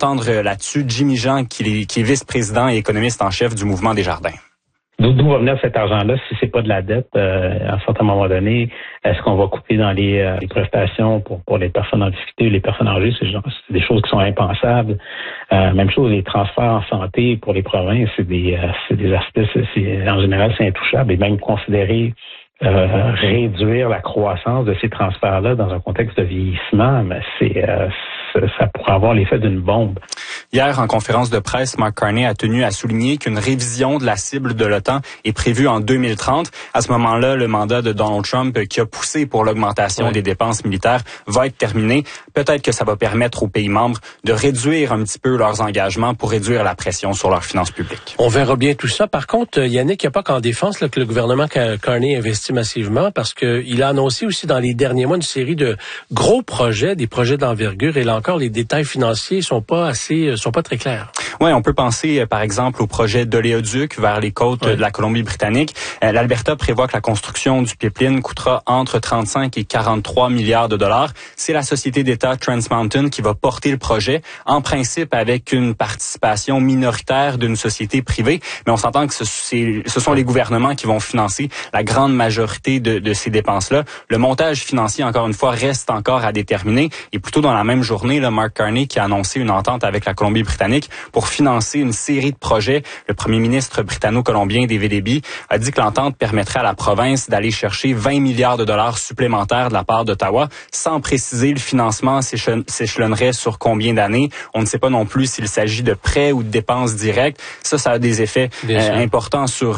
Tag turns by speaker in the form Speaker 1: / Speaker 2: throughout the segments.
Speaker 1: entendre là-dessus Jimmy Jean, qui est vice-président et économiste en chef du Mouvement Desjardins.
Speaker 2: D'où va venir cet argent-là si c'est pas de la dette à un certain moment donné? Est-ce qu'on va couper dans les prestations pour les personnes en difficulté ou les personnes âgées? C'est des choses qui sont impensables. Même chose, les transferts en santé pour les provinces, c'est des aspects, en général, c'est intouchable. Et même considérer réduire la croissance de ces transferts-là dans un contexte de vieillissement, mais ça pourrait avoir l'effet d'une bombe.
Speaker 1: Hier, en conférence de presse, Mark Carney a tenu à souligner qu'une révision de la cible de l'OTAN est prévue en 2030. À ce moment-là, le mandat de Donald Trump, qui a poussé pour l'augmentation des dépenses militaires, va être terminé. Peut-être que ça va permettre aux pays membres de réduire un petit peu leurs engagements pour réduire la pression sur leurs finances publiques.
Speaker 3: On verra bien tout ça. Par contre, Yannick, il n'y a pas qu'en défense que le gouvernement Carney investit massivement, parce qu'il a annoncé aussi dans les derniers mois une série de gros projets, des projets d'envergure, et là encore, les détails financiers sont pas très clairs.
Speaker 1: Oui, on peut penser, par exemple, au projet d'oléoduc vers les côtes de la Colombie-Britannique. L'Alberta prévoit que la construction du pipeline coûtera entre 35 et 43 milliards de dollars. C'est la société d'État Trans Mountain qui va porter le projet, en principe avec une participation minoritaire d'une société privée. Mais on s'entend que ce sont les gouvernements qui vont financer la grande majorité de ces dépenses-là. Le montage financier, encore une fois, reste encore à déterminer. Et plutôt dans la même journée, là, Mark Carney qui a annoncé une entente avec la Colombie-Britannique pour financer une série de projets. Le premier ministre britanno-colombien, David Eby, a dit que l'entente permettrait à la province d'aller chercher 20 milliards de dollars supplémentaires de la part d'Ottawa, sans préciser le financement s'échelonnerait sur combien d'années. On ne sait pas non plus s'il s'agit de prêts ou de dépenses directes. Ça a des effets importants sur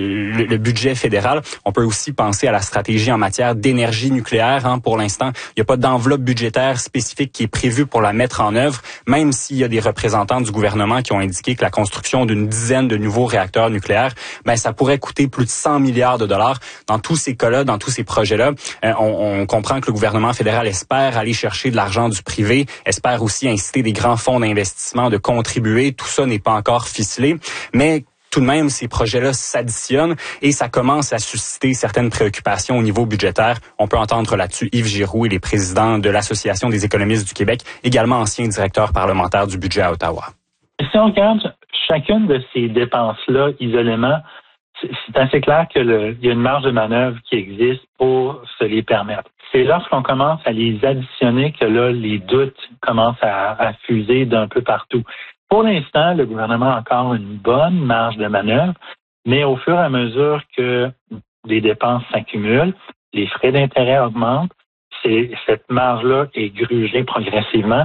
Speaker 1: le budget fédéral. On peut aussi penser à la stratégie en matière d'énergie nucléaire. Pour l'instant, il n'y a pas d'enveloppe budgétaire spécifique qui est prévue pour la mettre en œuvre, même s'il y a des représentants du gouvernement qui ont indiqué que la construction d'une dizaine de nouveaux réacteurs nucléaires, ça pourrait coûter plus de 100 milliards de dollars. Dans tous ces cas-là, dans tous ces projets-là, on comprend que le gouvernement fédéral espère aller chercher de l'argent du privé, espère aussi inciter des grands fonds d'investissement de contribuer. Tout ça n'est pas encore ficelé, mais tout de même, ces projets-là s'additionnent et ça commence à susciter certaines préoccupations au niveau budgétaire. On peut entendre là-dessus Yves Giroux, il est président de l'Association des économistes du Québec, également ancien directeur parlementaire du budget à Ottawa.
Speaker 4: Si on regarde chacune de ces dépenses-là isolément, c'est assez clair qu'il y a une marge de manœuvre qui existe pour se les permettre. C'est lorsqu'on commence à les additionner que là, les doutes commencent à fuser d'un peu partout. Pour l'instant, le gouvernement a encore une bonne marge de manœuvre, mais au fur et à mesure que les dépenses s'accumulent, les frais d'intérêt augmentent, cette marge-là est grugée progressivement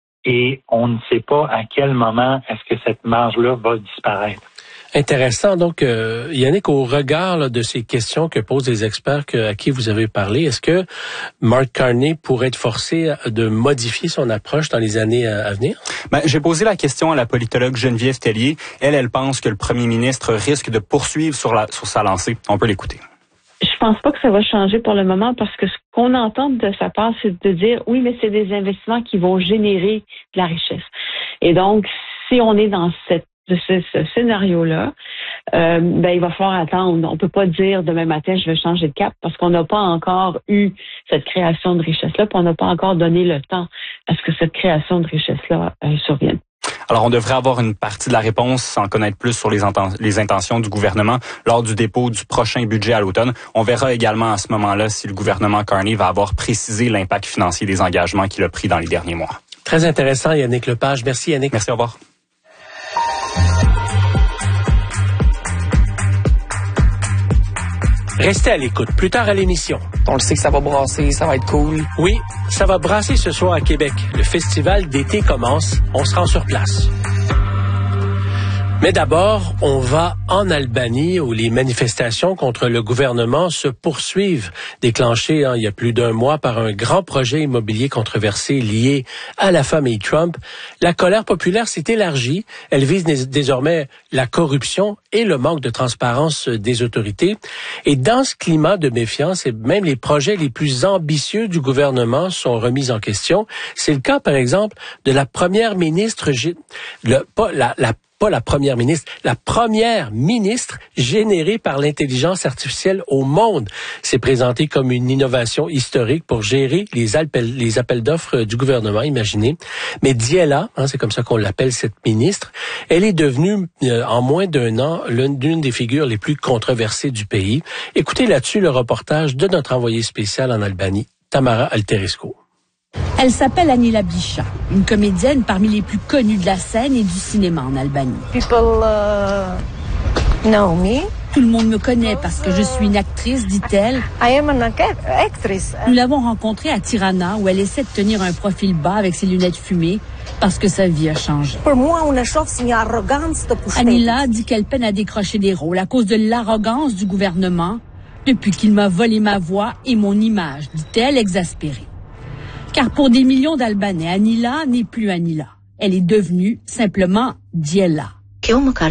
Speaker 4: et on ne sait pas à quel moment est-ce que cette marge-là va disparaître.
Speaker 3: Intéressant. Donc, Yannick, au regard de ces questions que posent les experts à qui vous avez parlé, est-ce que Mark Carney pourrait être forcé de modifier son approche dans les années à venir?
Speaker 1: J'ai posé la question à la politologue Geneviève Tellier. Elle pense que le premier ministre risque de poursuivre sur sa lancée. On peut l'écouter.
Speaker 5: Je pense pas que ça va changer pour le moment parce que ce qu'on entend de sa part, c'est de dire oui, mais c'est des investissements qui vont générer de la richesse. Et donc, si on est dans ce scénario-là, il va falloir attendre. On peut pas dire demain matin, je vais changer de cap parce qu'on n'a pas encore eu cette création de richesse-là, puis on n'a pas encore donné le temps à ce que cette création de richesse-là survienne.
Speaker 1: Alors, on devrait avoir une partie de la réponse, sans connaître plus sur les intentions du gouvernement lors du dépôt du prochain budget à l'automne. On verra également à ce moment-là si le gouvernement Carney va avoir précisé l'impact financier des engagements qu'il a pris dans les derniers mois.
Speaker 3: Très intéressant, Yannick Lepage. Merci, Yannick.
Speaker 1: Merci, au revoir.
Speaker 3: Restez à l'écoute. Plus tard à l'émission.
Speaker 6: On le sait que ça va brasser, ça va être cool.
Speaker 3: Oui, ça va brasser ce soir à Québec. Le festival d'été commence. On se rend sur place. Mais d'abord, on va en Albanie où les manifestations contre le gouvernement se poursuivent, déclenchées il y a plus d'un mois par un grand projet immobilier controversé lié à la famille Trump. La colère populaire s'est élargie. Elle vise désormais la corruption et le manque de transparence des autorités. Et dans ce climat de méfiance, et même les projets les plus ambitieux du gouvernement sont remis en question. C'est le cas, par exemple, de la première ministre, pas la première ministre générée par l'intelligence artificielle au monde. C'est présenté comme une innovation historique pour gérer les appels d'offres du gouvernement, imaginez. Mais Diela, c'est comme ça qu'on l'appelle, cette ministre, elle est devenue, en moins d'un an, l'une des figures les plus controversées du pays. Écoutez là-dessus le reportage de notre envoyé spécial en Albanie, Tamara Alterescu.
Speaker 7: Elle s'appelle Anila Bisha, une comédienne parmi les plus connues de la scène et du cinéma en Albanie.
Speaker 8: People know me.
Speaker 7: Tout le monde me connaît parce que je suis une actrice, dit-elle.
Speaker 8: I am an actress.
Speaker 7: Nous l'avons rencontrée à Tirana où elle essaie de tenir un profil bas avec ses lunettes fumées parce que sa vie a changé. Anila dit qu'elle peine à décrocher des rôles à cause de l'arrogance du gouvernement depuis qu'il m'a volé ma voix et mon image, dit-elle exaspérée. Car pour des millions d'Albanais, Anila n'est plus Anila. Elle est devenue simplement Diela. C'est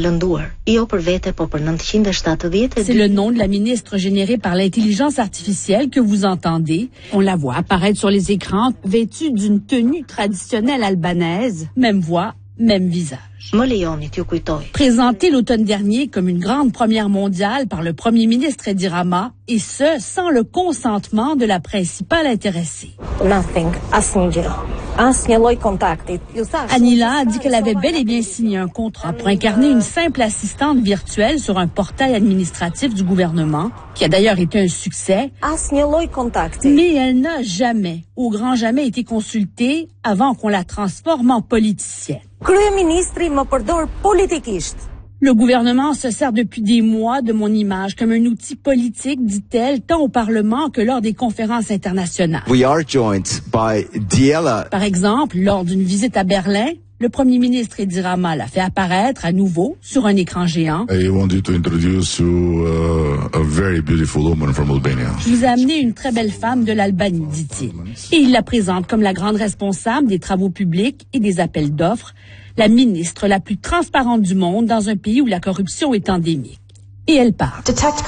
Speaker 7: le nom de la ministre générée par l'intelligence artificielle que vous entendez. On la voit apparaître sur les écrans, vêtue d'une tenue traditionnelle albanaise. Même voix, même visage. Présentée l'automne dernier comme une grande première mondiale par le premier ministre Edi Rama, et ce, sans le consentement de la principale intéressée. Anila a dit qu'elle avait bel et bien signé un contrat pour incarner une simple assistante virtuelle sur un portail administratif du gouvernement, qui a d'ailleurs été un succès. Mais elle n'a jamais, au grand jamais, été consultée avant qu'on la transforme en politicienne. Le gouvernement se sert depuis des mois de mon image comme un outil politique, dit-elle, tant au Parlement que lors des conférences internationales. Par exemple, lors d'une visite à Berlin, le premier ministre Edi Rama l'a fait apparaître à nouveau sur un écran géant.
Speaker 9: Je
Speaker 7: vous ai amené une très belle femme de l'Albanie, dit-il. Et il la présente comme la grande responsable des travaux publics et des appels d'offres, la ministre la plus transparente du monde dans un pays où la corruption est endémique. Et elle parle.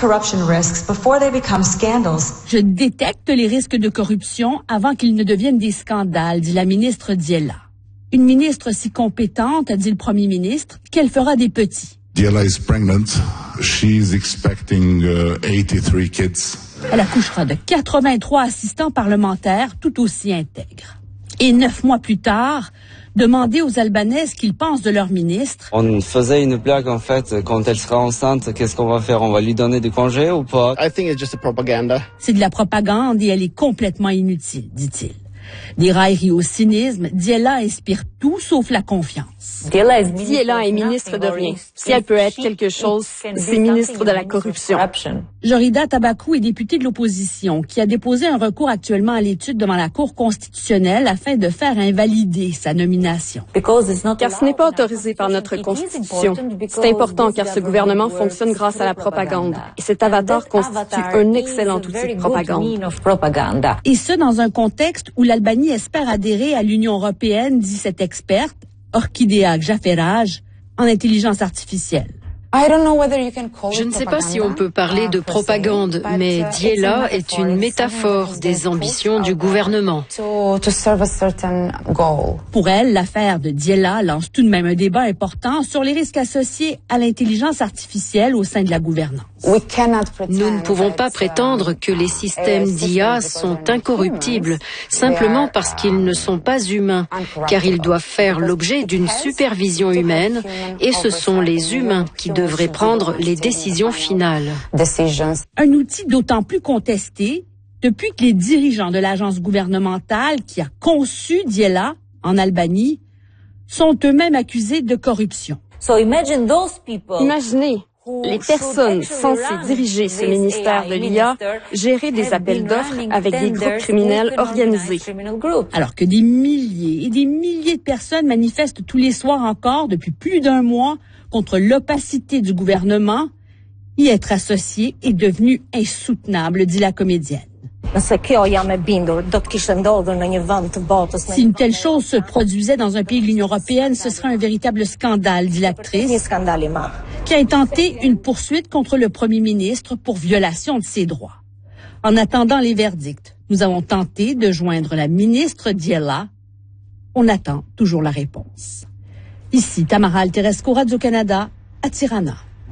Speaker 7: Je détecte les risques de corruption avant qu'ils ne deviennent des scandales, dit la ministre Diela. Une ministre si compétente, a dit le premier ministre, qu'elle fera des petits.
Speaker 9: Diela is pregnant. She's expecting 83 kids.
Speaker 7: Elle accouchera de 83 assistants parlementaires tout aussi intègres. Et 9 mois plus tard, demander aux Albanais ce qu'ils pensent de leur ministre.
Speaker 10: On faisait une blague en fait, quand elle sera enceinte, qu'est-ce qu'on va faire? On va lui donner des congés ou pas?
Speaker 7: I think it's just a propaganda. C'est de la propagande et elle est complètement inutile, dit-il. Des railleries au cynisme, Diela inspire tout sauf la confiance.
Speaker 11: Diela est ministre de rien. Si elle peut être quelque chose, c'est ministre de la corruption.
Speaker 7: Jorida Tabakou est députée de l'opposition qui a déposé un recours actuellement à l'étude devant la Cour constitutionnelle afin de faire invalider sa nomination.
Speaker 11: Car ce n'est pas autorisé par notre Constitution. C'est important car ce gouvernement fonctionne grâce à la propagande. Et cet avatar constitue un excellent outil de propagande.
Speaker 7: Et ce, dans un contexte où l'Albanie espère adhérer à l'Union européenne, dit cette experte, Orchidea Jaferaj, en intelligence artificielle.
Speaker 12: Je ne sais pas si on peut parler de propagande, mais Diela est une métaphore des ambitions du gouvernement.
Speaker 7: Pour elle, l'affaire de Diela lance tout de même un débat important sur les risques associés à l'intelligence artificielle au sein de la gouvernance.
Speaker 12: Nous ne pouvons pas prétendre que les systèmes d'IA sont incorruptibles, simplement parce qu'ils ne sont pas humains, car ils doivent faire l'objet d'une supervision humaine, et ce sont les humains qui devraient prendre les décisions finales.
Speaker 7: Un outil d'autant plus contesté depuis que les dirigeants de l'agence gouvernementale qui a conçu Diela en Albanie sont eux-mêmes accusés de corruption.
Speaker 11: Imaginez les personnes censées diriger ce ministère de l'IA gérer des appels d'offres avec des groupes criminels organisés.
Speaker 7: Alors que des milliers et des milliers de personnes manifestent tous les soirs encore depuis plus d'un mois contre l'opacité du gouvernement, y être associé est devenu insoutenable, dit la comédienne. Si une telle chose se produisait dans un pays de l'Union européenne, ce serait un véritable scandale, dit l'actrice, qui a intenté une poursuite contre le premier ministre pour violation de ses droits. En attendant les verdicts, nous avons tenté de joindre la ministre Diela. On attend toujours la réponse. Ici Tamara Alteresco, Radio-Canada, à Tirana.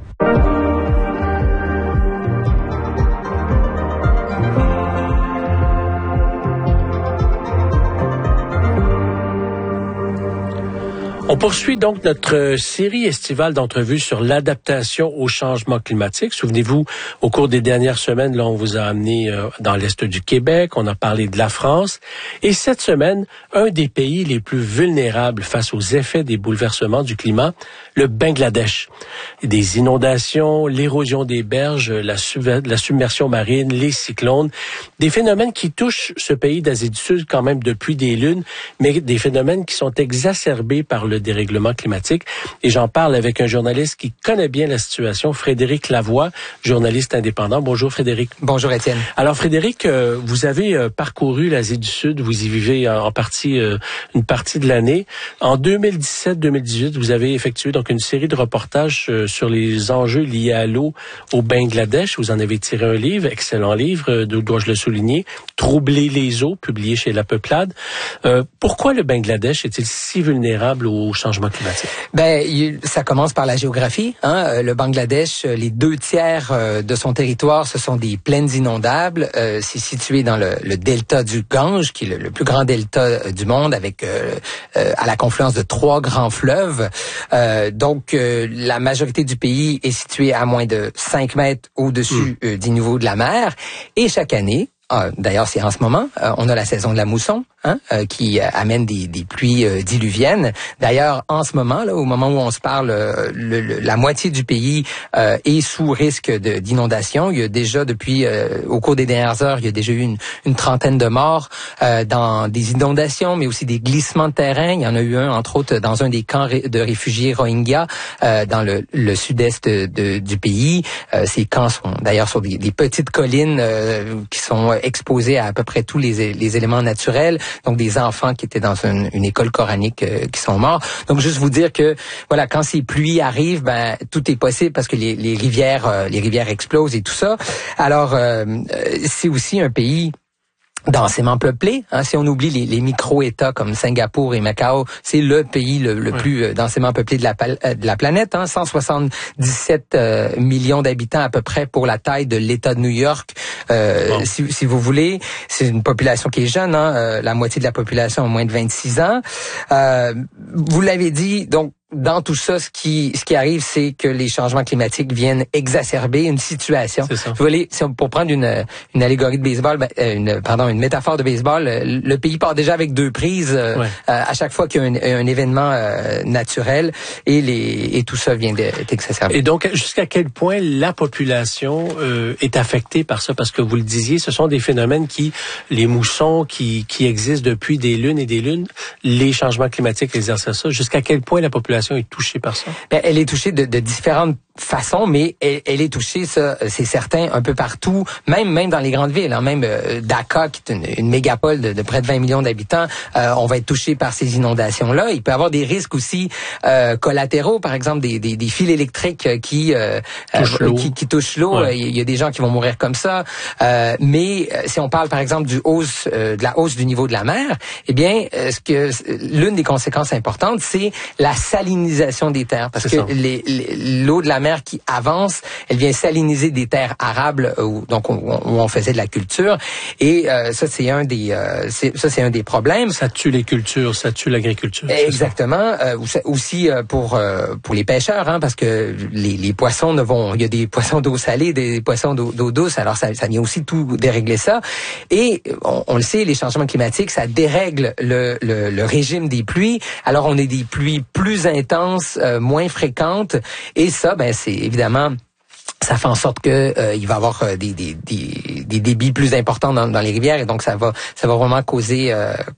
Speaker 3: On poursuit donc notre série estivale d'entrevues sur l'adaptation au changement climatique. Souvenez-vous, au cours des dernières semaines, là, on vous a amené dans l'est du Québec, on a parlé de la France. Et cette semaine, un des pays les plus vulnérables face aux effets des bouleversements du climat, le Bangladesh. Des inondations, l'érosion des berges, la submersion marine, les cyclones, des phénomènes qui touchent ce pays d'Asie du Sud quand même depuis des lunes, mais des phénomènes qui sont exacerbés par le dérèglement climatique. Et j'en parle avec un journaliste qui connaît bien la situation, Frédéric Lavoie, journaliste indépendant. Bonjour Frédéric.
Speaker 13: Bonjour Étienne.
Speaker 3: Alors Frédéric, vous avez parcouru l'Asie du Sud, vous y vivez en partie une partie de l'année. En 2017-2018, vous avez effectué donc une série de reportages sur les enjeux liés à l'eau au Bangladesh. Vous en avez tiré un livre, excellent livre, dois-je le souligner, Troubler les eaux, publié chez La Peuplade. Pourquoi le Bangladesh est-il si vulnérable au changement climatique?
Speaker 13: Ça commence par la géographie. Le Bangladesh, les 2/3 de son territoire, ce sont des plaines inondables. C'est situé dans le delta du Gange, qui est le plus grand delta du monde, avec à la confluence de 3 grands fleuves. Donc, la majorité du pays est située à moins de 5 mètres au-dessus du niveau de la mer. Et chaque année, d'ailleurs, c'est en ce moment, on a la saison de la mousson, qui amène des pluies diluviennes. D'ailleurs, en ce moment, là, au moment où on se parle, la moitié du pays est sous risque d'inondation. Il y a déjà, depuis, au cours des dernières heures, il y a déjà eu une trentaine de morts dans des inondations, mais aussi des glissements de terrain. Il y en a eu un, entre autres, dans un des camps de réfugiés Rohingyas, dans le sud-est du pays. Ces camps sont d'ailleurs sur des petites collines qui sont exposées à peu près tous les éléments naturels. Donc des enfants qui étaient dans une école coranique qui sont morts. Donc juste vous dire que voilà, quand ces pluies arrivent, tout est possible parce que les rivières explosent et tout ça. Alors c'est aussi un pays densément peuplé. Si on oublie les micro-États comme Singapour et Macao, c'est le pays le plus densément peuplé de la planète. 177 millions d'habitants à peu près pour la taille de l'État de New York. Si vous voulez, c'est une population qui est jeune. La moitié de la population a moins de 26 ans. Vous l'avez dit, donc dans tout ça, ce qui arrive, c'est que les changements climatiques viennent exacerber une situation. Vous voulez, pour prendre une allégorie de baseball, une métaphore de baseball, le pays part déjà avec 2 prises à chaque fois qu'il y a un événement naturel et tout ça vient d'être exacerbé.
Speaker 3: Et donc, jusqu'à quel point la population est affectée par ça? Parce que vous le disiez, ce sont des phénomènes les moussons qui existent depuis des lunes et des lunes, les changements climatiques exercent ça. Jusqu'à quel point la population est touchée par ça?
Speaker 13: Elle est touchée de différentes façons, mais elle est touchée, ça, c'est certain, un peu partout, même dans les grandes villes. Même Dhaka, qui est une mégapole de près de 20 millions d'habitants, on va être touché par ces inondations-là. Il peut y avoir des risques aussi collatéraux, par exemple des fils électriques qui touchent l'eau. Il y a des gens qui vont mourir comme ça. Mais si on parle, par exemple, de la hausse du niveau de la mer, eh bien, l'une des conséquences importantes, c'est la salinisation des terres, parce que l'eau de la mer qui avance, elle vient saliniser des terres arables où on faisait de la culture, et ça c'est un des problèmes.
Speaker 3: Ça tue les cultures, ça tue l'agriculture.
Speaker 13: Exactement. Aussi pour les pêcheurs, parce que les poissons il y a des poissons d'eau salée, des poissons d'eau douce, alors ça vient aussi tout dérégler ça. Et on le sait, les changements climatiques, ça dérègle le régime des pluies. Alors on a des pluies plus intenses, moins fréquentes, et ça, c'est évidemment, ça fait en sorte que il va y avoir des débits plus importants dans les rivières, et donc ça va vraiment causer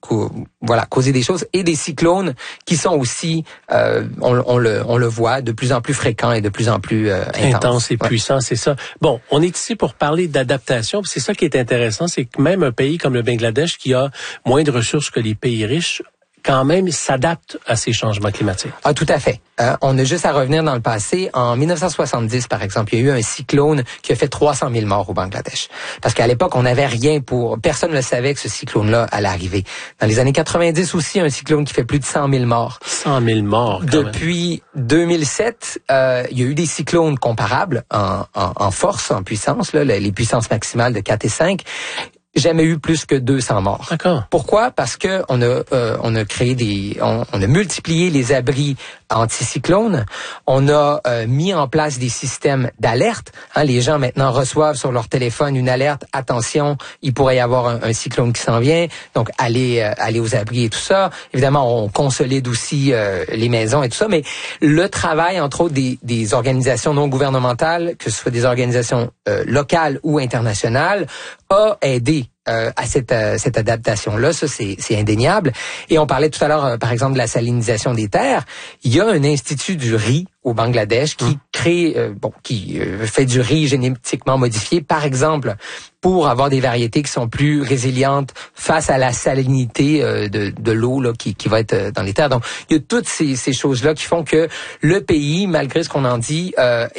Speaker 13: des choses, et des cyclones qui sont aussi on le voit, de plus en plus fréquents et de plus en plus
Speaker 3: intenses et puissants, c'est ça. Bon, on est ici pour parler d'adaptation, c'est ça qui est intéressant, c'est que même un pays comme le Bangladesh, qui a moins de ressources que les pays riches, quand même, s'adapte à ces changements climatiques.
Speaker 13: Ah, tout à fait. On a juste à revenir dans le passé. En 1970, par exemple, il y a eu un cyclone qui a fait 300 000 morts au Bangladesh. Parce qu'à l'époque, on n'avait rien personne ne savait que ce cyclone-là allait arriver. Dans les années 90 aussi, un cyclone qui fait plus de 100 000 morts.
Speaker 3: 100 000 morts, quand
Speaker 13: Depuis 2007, il y a eu des cyclones comparables en force, en puissance, là, les puissances maximales de 4 et 5. Jamais eu plus que 200 morts.
Speaker 3: D'accord.
Speaker 13: Pourquoi? Parce que on a créé on a multiplié les abris anticyclones. On a mis en place des systèmes d'alerte. Les gens maintenant reçoivent sur leur téléphone une alerte. Attention, il pourrait y avoir un cyclone qui s'en vient. Donc allez aux abris et tout ça. Évidemment, on consolide aussi les maisons et tout ça. Mais le travail, entre autres, des organisations non gouvernementales, que ce soit des organisations locales ou internationales, a aidé à cette adaptation-là. Ça, c'est indéniable. Et on parlait tout à l'heure, par exemple, de la salinisation des terres. Il y a un institut du riz au Bangladesh qui crée, qui fait du riz génétiquement modifié, par exemple, pour avoir des variétés qui sont plus résilientes face à la salinité de l'eau là qui va être dans les terres. Donc, il y a toutes ces choses-là qui font que le pays, malgré ce qu'on en dit,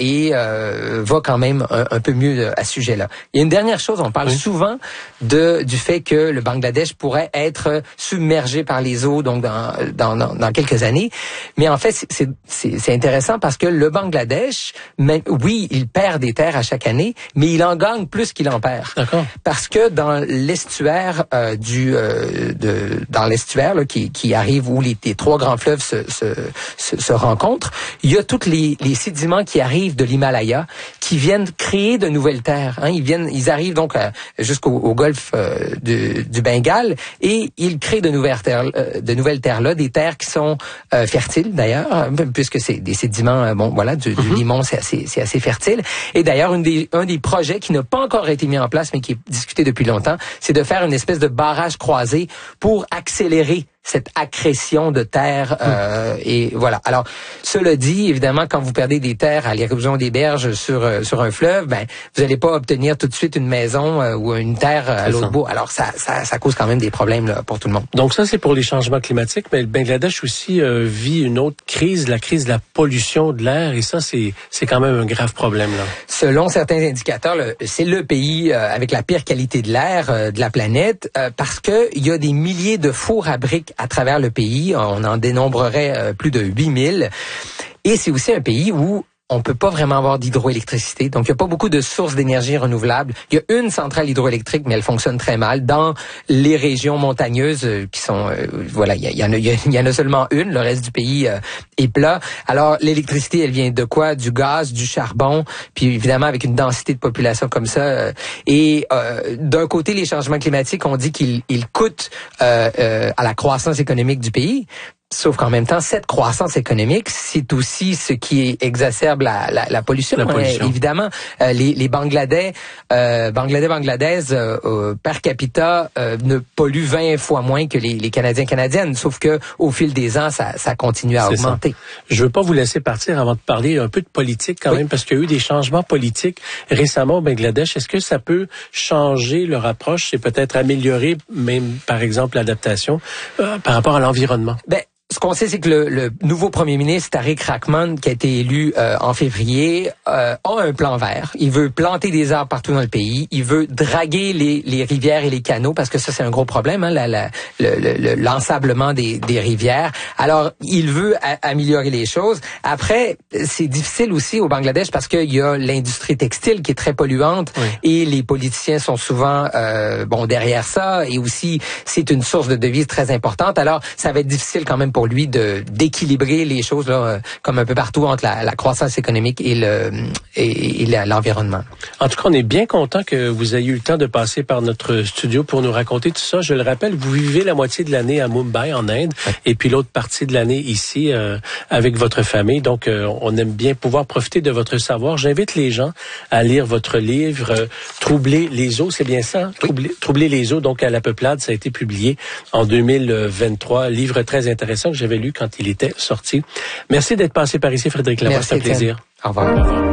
Speaker 13: va quand même un peu mieux à ce sujet-là. Il y a une dernière chose, on parle souvent du fait que le Bangladesh pourrait être submergé par les eaux donc dans quelques années. Mais en fait, c'est intéressant parce que le Bangladesh, oui, il perd des terres à chaque année, mais il en gagne plus qu'il en perd.
Speaker 3: D'accord.
Speaker 13: Parce que dans l'estuaire dans l'estuaire là, qui arrive où les trois grands fleuves se rencontrent, il y a tous les sédiments qui arrivent de l'Himalaya qui viennent créer de nouvelles terres. Ils arrivent donc jusqu'au golfe du Bengale et ils créent de nouvelles terres là, des terres qui sont fertiles d'ailleurs, puisque c'est des sédiments du limon, c'est assez fertile. Et d'ailleurs un des projets qui n'a pas encore été mis en place mais qui est discuté depuis longtemps, c'est de faire une espèce de barrage croisé pour accélérer cette accrétion de terre et voilà. Alors, cela dit, évidemment, quand vous perdez des terres à l'éruption des berges sur un fleuve, vous n'allez pas obtenir tout de suite une maison ou une terre à l'autre bout. Alors, ça cause quand même des problèmes là, pour tout le monde.
Speaker 3: Donc ça, c'est pour les changements climatiques, mais le Bangladesh aussi vit une autre crise, la crise de la pollution de l'air, et ça, c'est quand même un grave problème là.
Speaker 13: Selon certains indicateurs, c'est le pays avec la pire qualité de l'air de la planète parce que il y a des milliers de fours à briques à travers le pays. On en dénombrerait plus de 8000. Et c'est aussi un pays où on peut pas vraiment avoir d'hydroélectricité. Donc, il y a pas beaucoup de sources d'énergie renouvelables. Il y a une centrale hydroélectrique, mais elle fonctionne très mal. Dans les régions montagneuses qui sont, il y en a seulement une. Le reste du pays est plat. Alors, l'électricité, elle vient de quoi? Du gaz, du charbon. Puis, évidemment, avec une densité de population comme ça. Et d'un côté, les changements climatiques, on dit qu'ils coûtent à la croissance économique du pays. Sauf qu'en même temps, cette croissance économique, c'est aussi ce qui exacerbe la pollution. Évidemment, les Bangladaises per capita ne polluent 20 fois moins que les Canadiens canadiennes. Sauf que au fil des ans, ça continue à augmenter.
Speaker 3: Je veux pas vous laisser partir avant de parler un peu de politique quand même, parce qu'il y a eu des changements politiques récemment au Bangladesh. Est-ce que ça peut changer leur approche et peut-être améliorer même, par exemple, l'adaptation par rapport à l'environnement?
Speaker 13: Ce qu'on sait, c'est que le nouveau premier ministre, Tariq Rahman, qui a été élu en février, a un plan vert. Il veut planter des arbres partout dans le pays. Il veut draguer les rivières et les canaux, parce que ça, c'est un gros problème, l'ensablement des rivières. Alors, il veut améliorer les choses. Après, c'est difficile aussi au Bangladesh parce qu'il y a l'industrie textile qui est très polluante et les politiciens sont souvent derrière ça. Et aussi, c'est une source de devises très importante. Alors, ça va être difficile quand même pour lui d'équilibrer les choses là, comme un peu partout entre la croissance économique et l'environnement.
Speaker 3: En tout cas, on est bien content que vous ayez eu le temps de passer par notre studio pour nous raconter tout ça. Je le rappelle, vous vivez la moitié de l'année à Mumbai, en Inde, et puis l'autre partie de l'année ici avec votre famille. Donc, on aime bien pouvoir profiter de votre savoir. J'invite les gens à lire votre livre « Troubler les eaux », c'est bien ça? Oui. Troubler les eaux, donc à la peuplade, ça a été publié en 2023. Livre très intéressant que j'avais lu quand il était sorti. Merci d'être passé par ici, Frédéric Lavoie. C'est un plaisir.
Speaker 13: Au revoir.